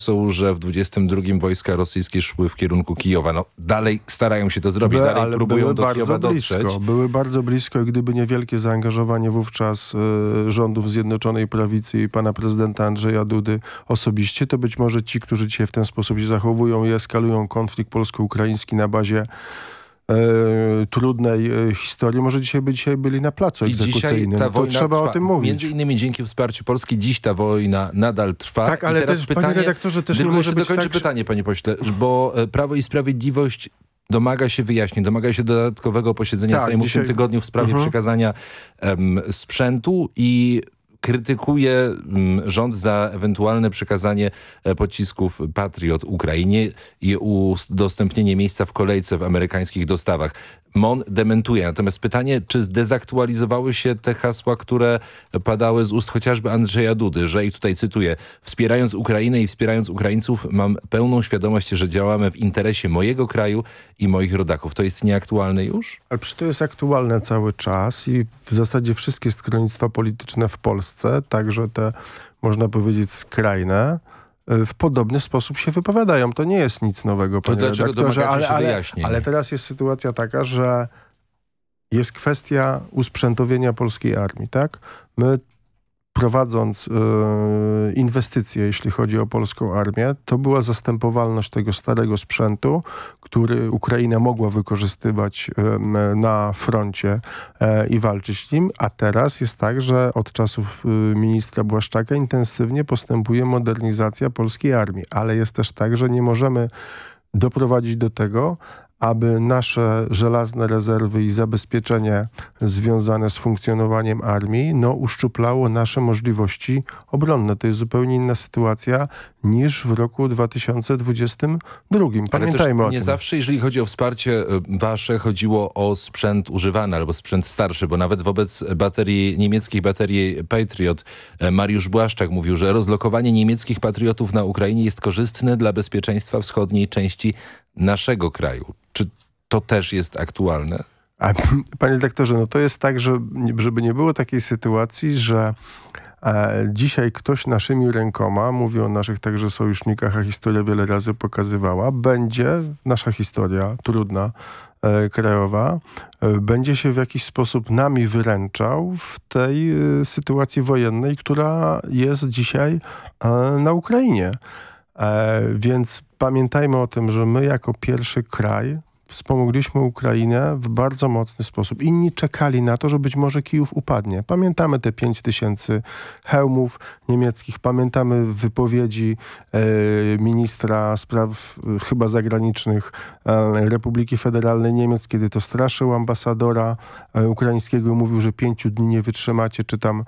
są, że w 22 wojska rosyjskie szły w kierunku Kijowa. No, dalej starają się to zrobić, dalej próbują do Kijowa dotrzeć. Były bardzo blisko i gdyby niewielkie zaangażowanie wówczas rządów Zjednoczonej Prawicy i pana prezydenta Andrzeja Dudy osobiście, to być może ci, którzy dzisiaj w ten sposób się zachowują i eskalują konflikt polsko-ukraiński na bazie trudnej historii, może dzisiaj byli na placu egzekucyjnym. Ta wojna trzeba trwa. O tym mówić. Między innymi dzięki wsparciu Polski dziś ta wojna nadal trwa. Tak, ale teraz też, pytanie, panie redaktorze, też nie może być dokończę tak, pytanie, panie pośle, bo Prawo i Sprawiedliwość domaga się wyjaśnień, domaga się dodatkowego posiedzenia Sejmu w tym tygodniu w sprawie przekazania sprzętu i krytykuje rząd za ewentualne przekazanie pocisków Patriot Ukrainie i udostępnienie miejsca w kolejce w amerykańskich dostawach. MON dementuje. Natomiast pytanie, czy zdezaktualizowały się te hasła, które padały z ust chociażby Andrzeja Dudy, że, i tutaj cytuję, wspierając Ukrainę i wspierając Ukraińców, mam pełną świadomość, że działamy w interesie mojego kraju i moich rodaków. To jest nieaktualne już? Ale przecież to jest aktualne cały czas i w zasadzie wszystkie stronnictwa polityczne w Polsce, także te, można powiedzieć, skrajne, w podobny sposób się wypowiadają. To nie jest nic nowego, panie redaktorze, ale teraz jest sytuacja taka, że jest kwestia usprzętowienia polskiej armii, tak? My prowadząc inwestycje, jeśli chodzi o polską armię, to była zastępowalność tego starego sprzętu, który Ukraina mogła wykorzystywać na froncie i walczyć nim, a teraz jest tak, że od czasów ministra Błaszczaka intensywnie postępuje modernizacja polskiej armii, ale jest też tak, że nie możemy doprowadzić do tego, aby nasze żelazne rezerwy i zabezpieczenie związane z funkcjonowaniem armii uszczuplało nasze możliwości obronne. To jest zupełnie inna sytuacja niż w roku 2022. Pamiętajmy o tym. Nie zawsze, jeżeli chodzi o wsparcie wasze, chodziło o sprzęt używany albo sprzęt starszy, bo nawet wobec niemieckich baterii Patriot Mariusz Błaszczak mówił, że rozlokowanie niemieckich patriotów na Ukrainie jest korzystne dla bezpieczeństwa wschodniej części naszego kraju. Czy to też jest aktualne? Panie redaktorze, to jest tak, że żeby nie było takiej sytuacji, że dzisiaj ktoś naszymi rękoma, mówię o naszych także sojusznikach, a historia wiele razy pokazywała, nasza historia trudna, krajowa, będzie się w jakiś sposób nami wyręczał w tej sytuacji wojennej, która jest dzisiaj na Ukrainie. Więc pamiętajmy o tym, że my jako pierwszy kraj wspomogliśmy Ukrainę w bardzo mocny sposób. Inni czekali na to, że być może Kijów upadnie. Pamiętamy te 5000 hełmów niemieckich, pamiętamy wypowiedzi ministra spraw chyba zagranicznych Republiki Federalnej Niemiec, kiedy to straszył ambasadora ukraińskiego i mówił, że 5 dni nie wytrzymacie, czy tam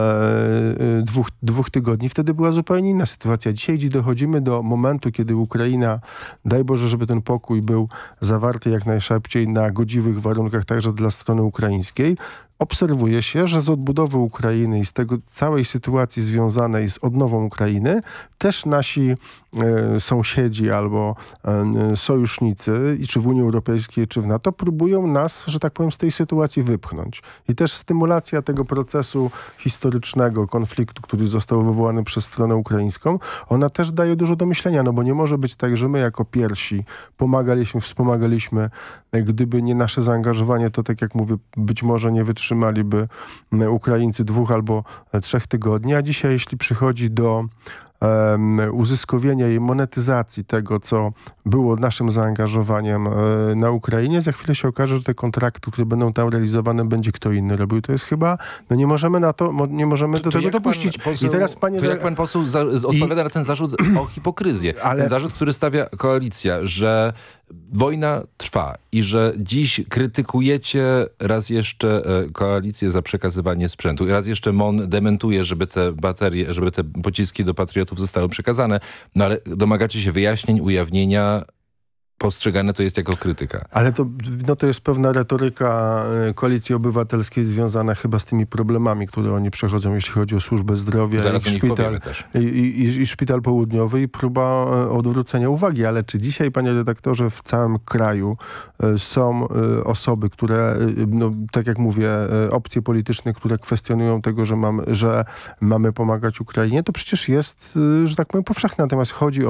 dwóch tygodni. Wtedy była zupełnie inna sytuacja. Dzisiaj dochodzimy do momentu, kiedy Ukraina, daj Boże, żeby ten pokój był zawarty jak najszybciej na godziwych warunkach także dla strony ukraińskiej. Obserwuje się, że z odbudowy Ukrainy i z tego całej sytuacji związanej z odnową Ukrainy też nasi sąsiedzi albo sojusznicy, czy w Unii Europejskiej, czy w NATO, próbują nas, że tak powiem, z tej sytuacji wypchnąć. I też stymulacja tego procesu historycznego, konfliktu, który został wywołany przez stronę ukraińską, ona też daje dużo do myślenia, bo nie może być tak, że my jako pierwsi wspomagaliśmy, gdyby nie nasze zaangażowanie, to tak jak mówię, być może nie wytrzymaliby Ukraińcy 2 albo 3 tygodni, a dzisiaj jeśli przychodzi do uzyskowienia i monetyzacji tego, co było naszym zaangażowaniem na Ukrainie. Za chwilę się okaże, że te kontrakty, które będą tam realizowane, będzie kto inny robił. To jest chyba, nie możemy do tego dopuścić. I teraz, jak pan poseł odpowiada na ten zarzut o hipokryzję? Ten zarzut, który stawia koalicja, że wojna trwa i że dziś krytykujecie raz jeszcze koalicję za przekazywanie sprzętu. Raz jeszcze MON dementuje, żeby te baterie, żeby te pociski do patriotów zostały przekazane. No ale domagacie się wyjaśnień, ujawnienia, postrzegane to jest jako krytyka. Ale to jest pewna retoryka Koalicji Obywatelskiej związana chyba z tymi problemami, które oni przechodzą, jeśli chodzi o służbę zdrowia i szpital południowy i próba odwrócenia uwagi. Ale czy dzisiaj, panie redaktorze, w całym kraju są osoby, które, no, tak jak mówię, opcje polityczne, które kwestionują tego, że mamy pomagać Ukrainie? To przecież jest, że tak powiem, powszechne. Natomiast chodzi o